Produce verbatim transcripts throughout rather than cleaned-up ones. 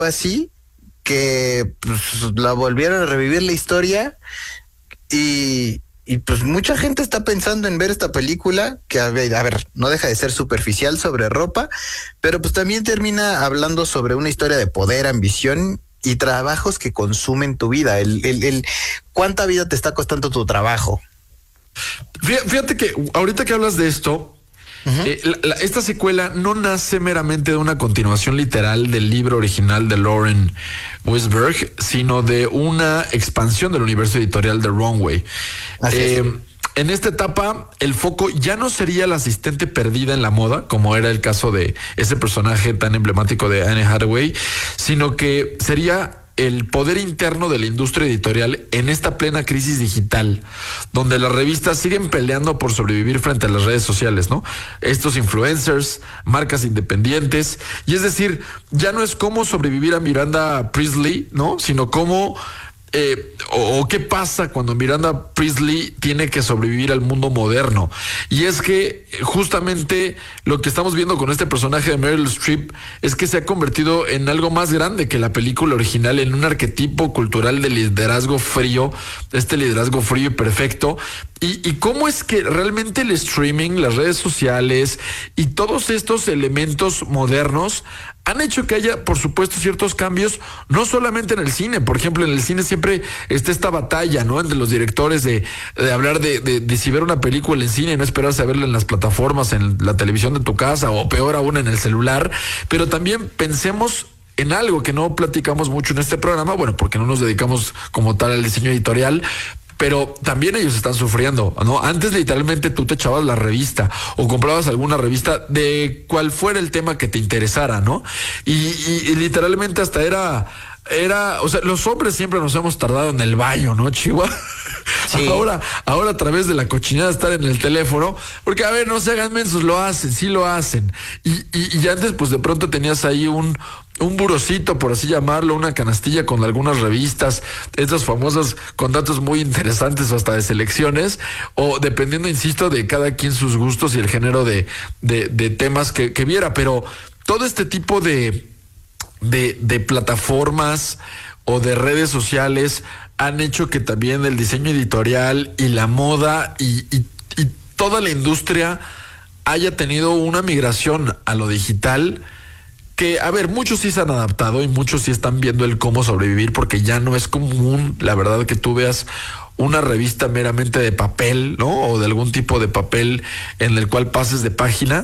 así que pues, la volvieron a revivir la historia y, y pues mucha gente está pensando en ver esta película que a ver, a ver, no deja de ser superficial sobre ropa, pero pues también termina hablando sobre una historia de poder, ambición y trabajos que consumen tu vida. El, el, el ¿cuánta vida te está costando tu trabajo? Fíjate que ahorita que hablas de esto, uh-huh. eh, la, la, esta secuela no nace meramente de una continuación literal del libro original de Lauren Wisberg, sino de una expansión del universo editorial de Runway. Eh, en esta etapa, el foco ya no sería la asistente perdida en la moda, como era el caso de ese personaje tan emblemático de Anne Hathaway, sino que sería el poder interno de la industria editorial en esta plena crisis digital, donde las revistas siguen peleando por sobrevivir frente a las redes sociales, ¿no? Estos influencers, marcas independientes, y es decir, ya no es cómo sobrevivir a Miranda Priestly, ¿no? Sino cómo Eh, o, o qué pasa cuando Miranda Priestly tiene que sobrevivir al mundo moderno. Y es que justamente lo que estamos viendo con este personaje de Meryl Streep es que se ha convertido en algo más grande que la película original, en un arquetipo cultural de liderazgo frío, este liderazgo frío y perfecto. Y, y cómo es que realmente el streaming, las redes sociales y todos estos elementos modernos han hecho que haya, por supuesto, ciertos cambios, no solamente en el cine. Por ejemplo, en el cine siempre está esta batalla, ¿no? Entre los directores de, de hablar de, de, de si ver una película en cine y no esperarse a verla en las plataformas, en la televisión de tu casa o peor aún en el celular. Pero también pensemos en algo que no platicamos mucho en este programa, bueno, porque no nos dedicamos como tal al diseño editorial, pero también ellos están sufriendo, ¿no? Antes literalmente tú te echabas la revista o comprabas alguna revista de cual fuera el tema que te interesara, ¿no? Y, y, y literalmente hasta era, era, o sea, los hombres siempre nos hemos tardado en el baño, ¿no, Chihuahua? Sí. Ahora, ahora a través de la cochinada de estar en el teléfono, porque a ver, no se hagan mensos, lo hacen, sí lo hacen. Y, y, y antes, pues de pronto tenías ahí un, un burocito, por así llamarlo, una canastilla con algunas revistas, estas famosas con datos muy interesantes o hasta de selecciones, o dependiendo, insisto, de cada quien sus gustos y el género de, de, de temas que, que viera. Pero todo este tipo de, de, de plataformas o de redes sociales han hecho que también el diseño editorial y la moda y, y, y toda la industria haya tenido una migración a lo digital que, a ver, muchos sí se han adaptado y muchos sí están viendo el cómo sobrevivir, porque ya no es común, la verdad, que tú veas una revista meramente de papel, ¿no? O de algún tipo de papel en el cual pases de página,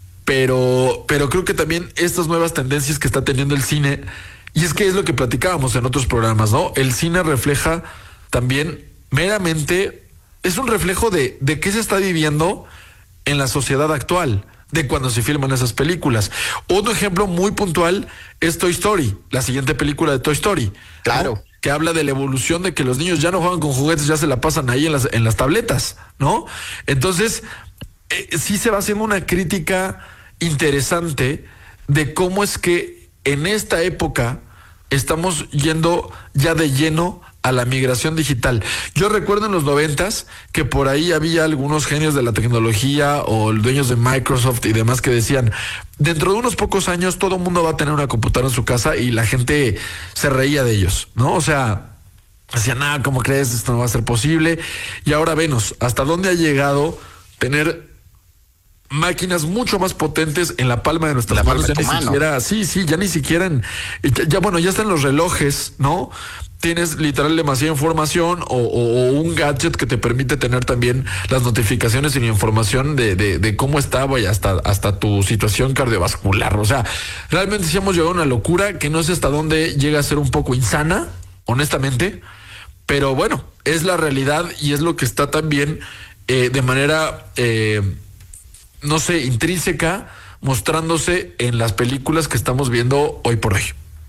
pero, pero creo que también estas nuevas tendencias que está teniendo el cine. Y es que es lo que platicábamos en otros programas, ¿no? El cine refleja también meramente, es un reflejo de, de qué se está viviendo en la sociedad actual, de cuando se filman esas películas. Otro ejemplo muy puntual es Toy Story, la siguiente película de Toy Story. Claro. ¿No? Que habla de la evolución de que los niños ya no juegan con juguetes, ya se la pasan ahí en las, en las tabletas, ¿no? Entonces, eh, sí se va haciendo una crítica interesante de cómo es que en esta época estamos yendo ya de lleno a la migración digital. Yo recuerdo en los noventas que por ahí había algunos genios de la tecnología o dueños de Microsoft y demás que decían, dentro de unos pocos años todo el mundo va a tener una computadora en su casa, y la gente se reía de ellos, ¿no? O sea, decían, nada, ¿cómo crees? Esto no va a ser posible. Y ahora venos hasta dónde ha llegado tener máquinas mucho más potentes en la palma de nuestras manos. Ya ni siquiera, sí, sí, ya ni siquiera en, ya, ya bueno, ya están los relojes, ¿no? Tienes literal demasiada información o, o, o un gadget que te permite tener también las notificaciones y la información de, de, de cómo estaba y hasta, hasta tu situación cardiovascular. O sea, realmente sí hemos llegado a una locura que no sé hasta dónde llega a ser un poco insana, honestamente, pero bueno, es la realidad y es lo que está también eh, de manera eh, no sé, intrínseca, mostrándose en las películas que estamos viendo hoy por hoy.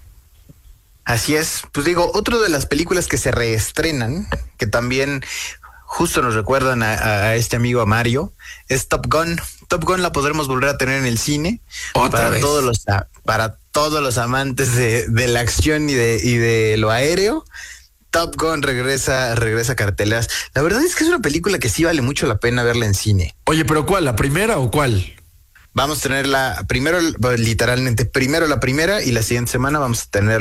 Así es. Pues digo, otro de las películas que se reestrenan, que también justo nos recuerdan a, a este amigo, a Mario, es Top Gun. Top Gun la podremos volver a tener en el cine. ¿Otra para vez? todos los para todos los amantes de, de la acción y de, y de lo aéreo. Top Gun regresa, regresa a carteleras. La verdad es que es una película que sí vale mucho la pena verla en cine. Oye, pero ¿cuál? ¿La primera o cuál? Vamos a tener la primero, literalmente primero la primera y la siguiente semana vamos a tener